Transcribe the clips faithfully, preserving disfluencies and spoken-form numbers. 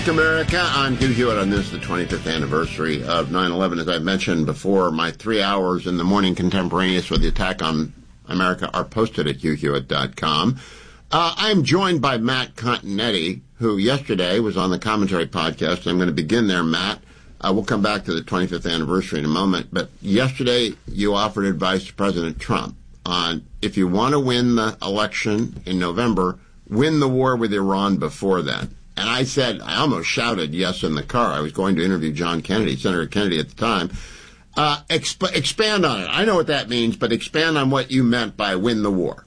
America, I'm Hugh Hewitt on this, the twenty-fifth anniversary of nine eleven. As I mentioned before, my three hours in the morning contemporaneous with the attack on America are posted at hugh hewitt dot com. Uh, I'm joined by Matt Continetti, who yesterday was on the Commentary podcast. I'm going to begin there, Matt. Uh, we'll come back to the twenty-fifth anniversary in a moment. But yesterday, you offered advice to President Trump on if you want to win the election in November, win the war with Iran before then. And I said, I almost shouted yes in the car. I was going to interview John Kennedy, Senator Kennedy at the time. Uh, exp- expand on it. I know what that means, but expand on what you meant by win the war.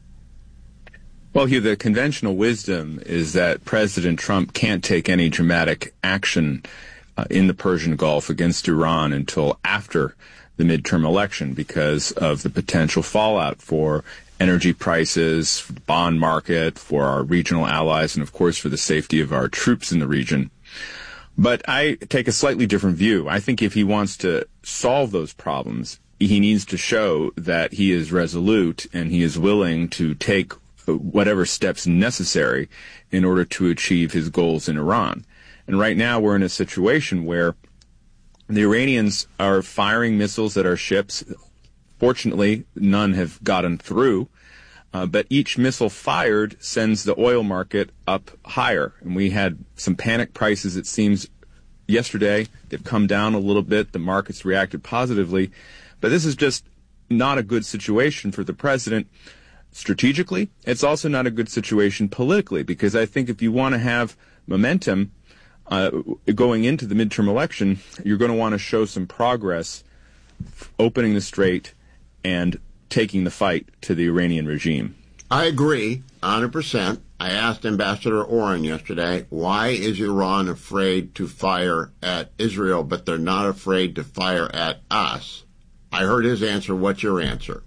Well, Hugh, the conventional wisdom is that President Trump can't take any dramatic action uh, in the Persian Gulf against Iran until after the midterm election because of the potential fallout for energy prices, for the bond market, for our regional allies, and of course for the safety of our troops in the region. But I take a slightly different view. I think if he wants to solve those problems, he needs to show that he is resolute and he is willing to take whatever steps necessary in order to achieve his goals in Iran. And right now we're in a situation where the Iranians are firing missiles at our ships. Fortunately, none have gotten through, uh, but each missile fired sends the oil market up higher. And we had some panic prices, it seems, yesterday. They've come down a little bit. The markets reacted positively. But this is just not a good situation for the president strategically. It's also not a good situation politically, because I think if you want to have momentum uh, going into the midterm election, you're going to want to show some progress opening the strait and taking the fight to the Iranian regime. I agree, one hundred percent. I asked Ambassador Oren yesterday, why is Iran afraid to fire at Israel, but they're not afraid to fire at us? I heard his answer. What's your answer?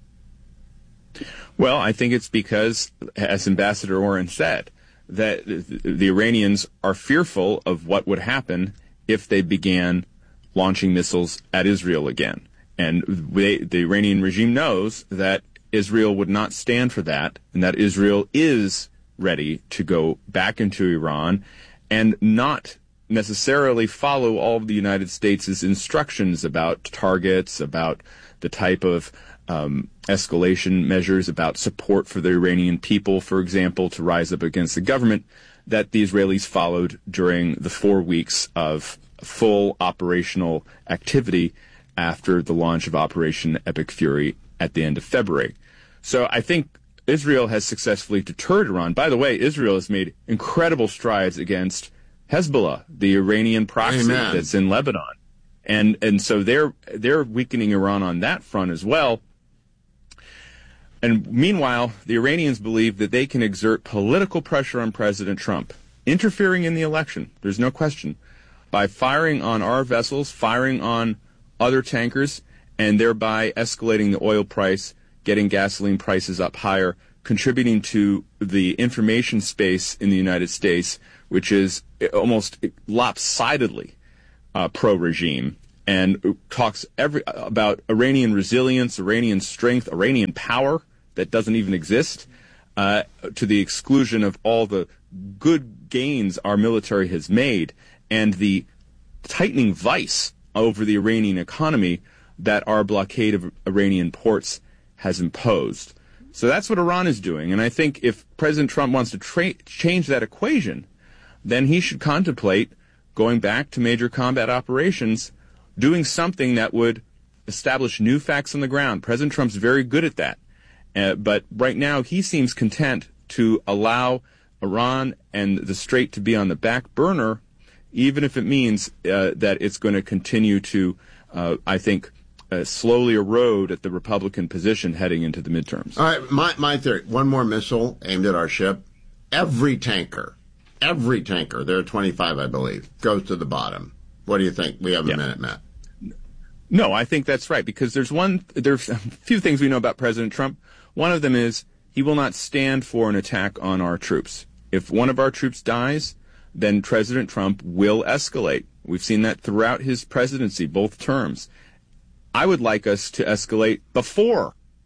Well, I think it's because, as Ambassador Oren said, that the Iranians are fearful of what would happen if they began launching missiles at Israel again. And they, the Iranian regime knows that Israel would not stand for that, and that Israel is ready to go back into Iran and not necessarily follow all of the United States' instructions about targets, about the type of um, escalation measures, about support for the Iranian people, for example, to rise up against the government, that the Israelis followed during the four weeks of full operational activity after the launch of Operation Epic Fury at the end of February. So I think Israel has successfully deterred Iran. By the way, Israel has made incredible strides against Hezbollah, the Iranian proxy Amen. that's in Lebanon. And and so they're they're weakening Iran on that front as well. And meanwhile, the Iranians believe that they can exert political pressure on President Trump, interfering in the election, there's no question, by firing on our vessels, firing on other tankers, and thereby escalating the oil price, getting gasoline prices up higher, contributing to the information space in the United States, which is almost lopsidedly uh, pro-regime, and talks every about Iranian resilience, Iranian strength, Iranian power that doesn't even exist, uh, to the exclusion of all the good gains our military has made and the tightening vice over the Iranian economy that our blockade of Iranian ports has imposed. So that's what Iran is doing. And I think if President Trump wants to tra- change that equation, then he should contemplate going back to major combat operations, doing something that would establish new facts on the ground. President Trump's very good at that. Uh, but right now he seems content to allow Iran and the Strait to be on the back burner, even if it means uh, that it's going to continue to, uh, I think, uh, slowly erode at the Republican position heading into the midterms. All right, my, my theory, one more missile aimed at our ship. Every tanker, every tanker, there are twenty-five, I believe, goes to the bottom. What do you think? We have a yeah. minute, Matt. No, I think that's right, because there's one, there's a few things we know about President Trump. One of them is he will not stand for an attack on our troops. If one of our troops dies, then President Trump will escalate. We've seen that throughout his presidency, both terms. I would like us to escalate before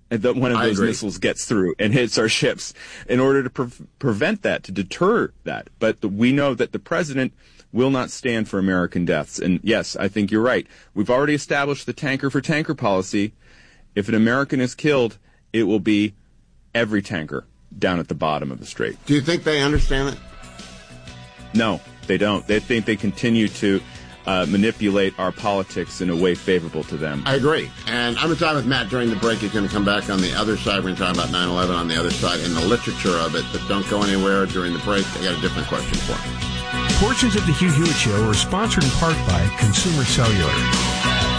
that one of I those agree. missiles gets through and hits our ships in order to pre- prevent that, to deter that. But the, we know that the president will not stand for American deaths. And yes, I think you're right. We've already established the tanker for tanker policy. If an American is killed, it will be every tanker down at the bottom of the strait. Do you think they understand it? No, they don't. They think they continue to uh, manipulate our politics in a way favorable to them. I agree. And I'm going to talk with Matt during the break. He's going to come back on the other side. We're going to talk about nine eleven on the other side and the literature of it. But don't go anywhere during the break. I got a different question for him. Portions of the Hugh Hewitt Show are sponsored in part by Consumer Cellular.